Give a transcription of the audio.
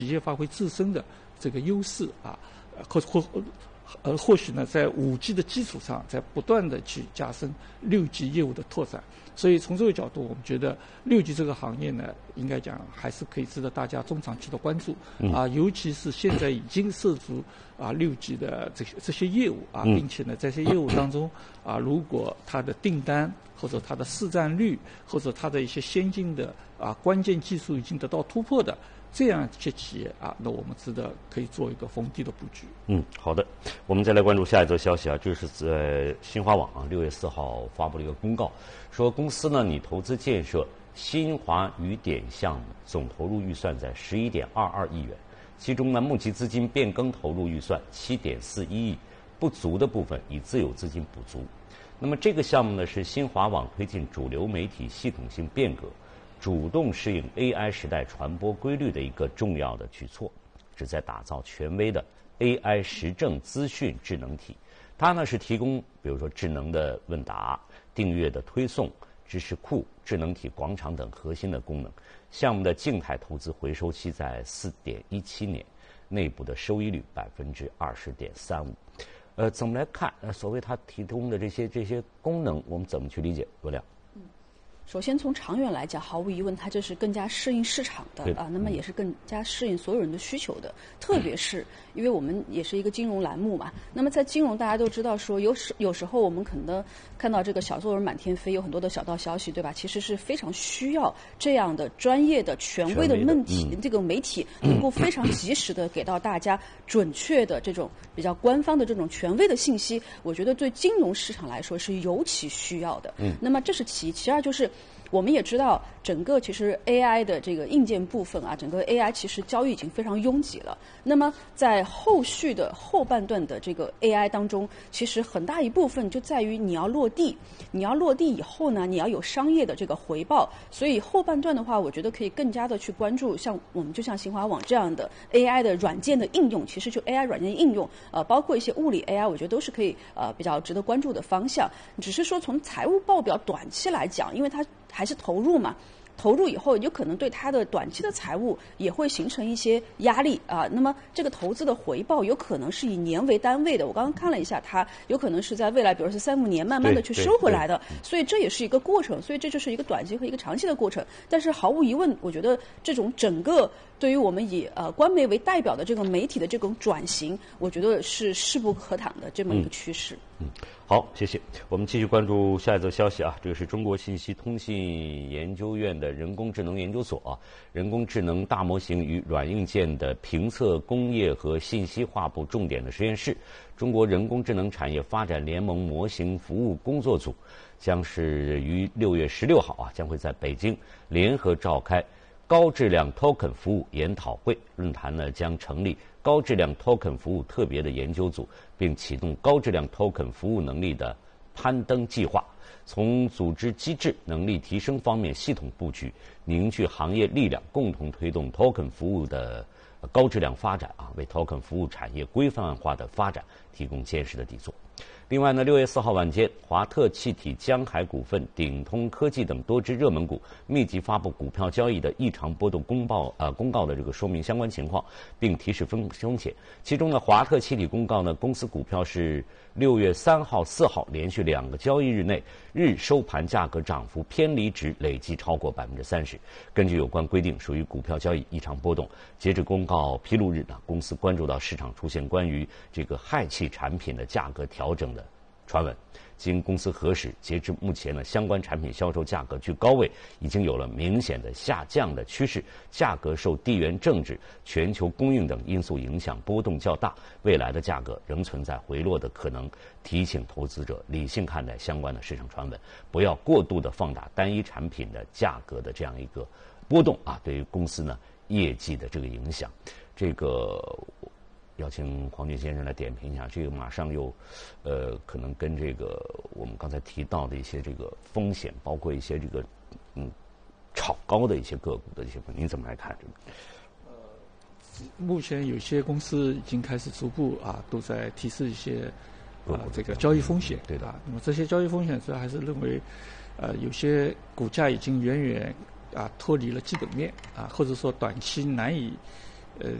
业发挥自身的这个优势啊，或许呢，在5G 的基础上，在不断的去加深6G 业务的拓展。所以从这个角度，我们觉得6G 这个行业呢，应该讲还是可以值得大家中长期的关注啊，尤其是现在已经涉足6G 的这些业务啊，并且呢，在这些业务当中啊，如果它的订单或者它的市占率或者它的一些先进的关键技术已经得到突破的。这样一些企业啊，那我们值得可以做一个逢低的布局。 好的，我们再来关注下一则消息啊，就是在新华网6月4号发布了一个公告，说公司呢拟投资建设新华雨点项目，总投入预算在11.22亿元，其中呢募集资金变更投入预算7.41亿，不足的部分以自有资金补足。那么这个项目呢是新华网推进主流媒体系统性变革，主动适应 AI 时代传播规律的一个重要的举措，旨在打造权威的 AI 时政资讯智能体。它呢是提供比如说智能的问答、订阅的推送、知识库、智能体广场等核心的功能。项目的静态投资回收期在4.17年，内部的收益率20.35%。怎么来看？所谓它提供的这些功能，我们怎么去理解？罗亮。 首先从长远来讲，毫无疑问它这是更加适应市场的那么也是更加适应所有人的需求的，特别是因为我们也是一个金融栏目嘛，那么在金融大家都知道说有时候我们可能看到这个小作文满天飞，有很多的小道消息，对吧？其实是非常需要这样的专业的权威的这个媒体能够非常及时的给到大家准确的这种比较官方的这种权威的信息，我觉得对金融市场来说是尤其需要的。那么这是其一，其二就是我们也知道，整个其实 AI 的这个硬件部分整个 AI 其实交易已经非常拥挤了。那么在后续的后半段的这个 AI 当中，其实很大一部分就在于你要落地，你要落地以后呢，你要有商业的这个回报。所以后半段的话，我觉得可以更加的去关注，就像新华网这样的 AI 的软件的应用，其实就 AI 软件应用，包括一些物理 AI， 我觉得都是可以比较值得关注的方向。只是说从财务报表短期来讲，因为它还是投入嘛，投入以后有可能对它的短期的财务也会形成一些压力那么这个投资的回报有可能是以年为单位的，我刚刚看了一下，它有可能是在未来比如是3-5年慢慢的去收回来的，所以这也是一个过程，所以这就是一个短期和一个长期的过程。但是毫无疑问，我觉得这种整个对于我们以官媒为代表的这个媒体的这种转型，我觉得是势不可挡的这么一个趋势。 好，谢谢。我们继续关注下一则消息这个是中国信息通信研究院的人工智能研究所人工智能大模型与软硬件的评测工业和信息化部重点的实验室，中国人工智能产业发展联盟模型服务工作组将是于6月16号将会在北京联合召开高质量 token 服务研讨会。论坛呢将成立高质量 token 服务特别的研究组，并启动高质量 token 服务能力的攀登计划，从组织机制能力提升方面系统布局，凝聚行业力量，共同推动 token 服务的高质量发展为 token 服务产业规范化的发展提供坚实的底座。另外呢，6月4号晚间，华特气体、江海股份、鼎通科技等多只热门股密集发布股票交易的异常波动公告的这个说明相关情况，并提示风险。其中呢，华特气体公告呢，公司股票是6月3号、4号连续2个交易日内日收盘价格涨幅偏离值累计超过30%。根据有关规定，属于股票交易异常波动。截至公告披露日呢，公司关注到市场出现关于这个氦气产品的价格调整的传闻，经公司核实，截至目前呢，相关产品销售价格居高位，已经有了明显的下降的趋势，价格受地缘政治、全球供应等因素影响波动较大，未来的价格仍存在回落的可能。提醒投资者理性看待相关的市场传闻，不要过度的放大单一产品的价格的这样一个波动对于公司呢业绩的这个影响。这个邀请黄俊先生来点评一下，这个马上又可能跟这个我们刚才提到的一些这个风险，包括一些这个炒高的一些个股的一些问题，您怎么来看这个？ 目前有些公司已经开始逐步都在提示一些这个交易风险， 对的。 那么这些交易风险主要还是认为有些股价已经远远脱离了基本面或者说短期难以